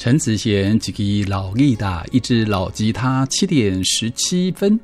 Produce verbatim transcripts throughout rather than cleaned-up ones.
陈子贤一支老吉他，一支老吉他，七点十七分。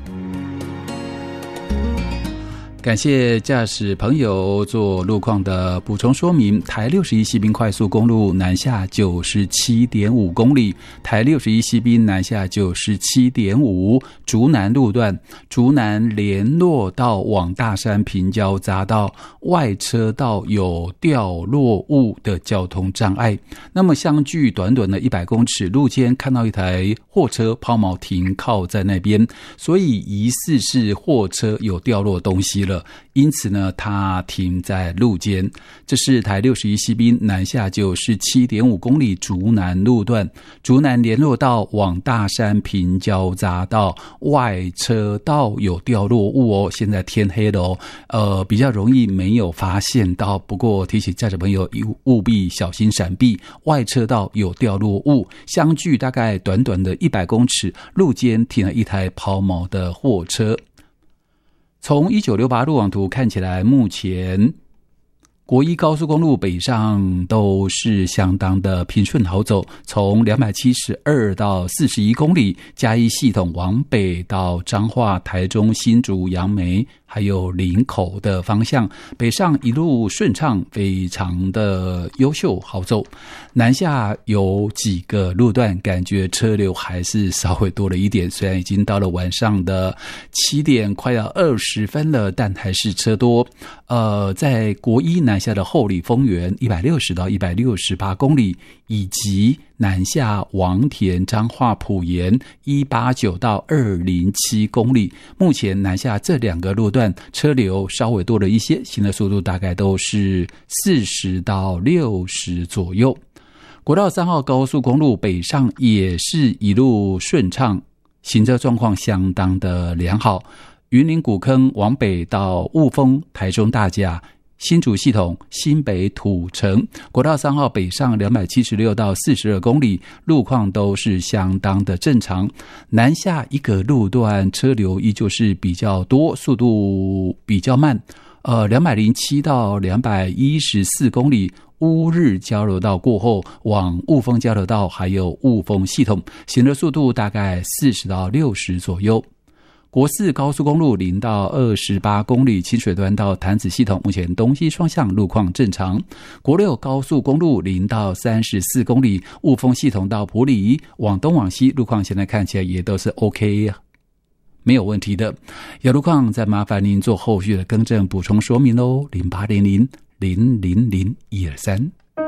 感谢驾驶朋友做路况的补充说明。台六十一西滨快速公路南下 九十七点五 公里，台六十一西滨南下 九十七点五 竹南路段，竹南联络道往大山平交匝道外车道有掉落物的交通障碍。那么相距短短的一百公尺，路肩看到一台货车抛锚停靠在那边，所以疑似是货车有掉落东西了，因此呢，它停在路肩。这是台六十一西滨南下 九十七点五 公里竹南路段，竹南联络道往大山平交匝道外车道有掉落物哦。现在天黑了哦，呃，比较容易没有发现到，不过提醒驾驶朋友务必小心闪避，外车道有掉落物，相距大概短短的一百公尺，路肩停了一台抛锚的货车。从一九六八路网图看起来，目前国一高速公路北上都是相当的平顺好走，从两百七十二到四十一公里，嘉义系统往北到彰化、台中、新竹、杨梅还有林口的方向，北上一路顺畅，非常的优秀好走。南下有几个路段感觉车流还是稍微多了一点，虽然已经到了晚上的七点快要二十分了，但还是车多。呃，在国一南下的后里丰原一百六十到一百六十八公里，以及南下王田彰化埔盐一百八十九到二百零七公里，目前南下这两个路段车流稍微多了一些，行的速度大概都是四十到六十左右。国道三号高速公路北上也是一路顺畅，行车状况相当的良好。云林古坑往北到雾峰、台中大甲、新竹系统、新北土城，国道三号北上两百七十六到四十二公里，路况都是相当的正常。南下一个路段车流依旧是比较多，速度比较慢。呃，两百零七到两百一十四公里，乌日交流道过后往雾峰交流道还有雾峰系统，行的速度大概四十到六十左右。国四高速公路零到二十八公里，清水端到潭子系统，目前东西双向路况正常。国六高速公路零到三十四公里，雾峰系统到埔里，往东往西路况现在看起来也都是 OK， 没有问题的。有路况再麻烦您做后续的更正补充说明咯，零八零零零零零一二三。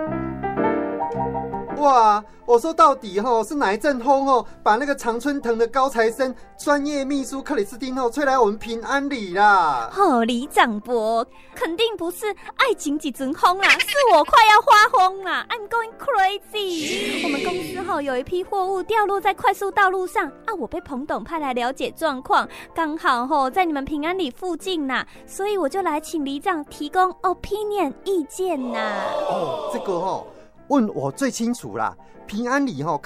哇，我说到底吼是哪一阵风吼，把那个常春藤的高材生专业秘书克里斯汀吼吹来我们平安里啦？ 哦，李长博，肯定不是爱情几阵风啦，是我快要发疯啦 ！I'm going crazy。我们公司吼有一批货物掉落在快速道路上啊，我被彭董派来了解状况，刚好吼在你们平安里附近啦，所以我就来请里长提供 opinion 意见啦。 哦，这个吼问我最清楚啦，平安里吼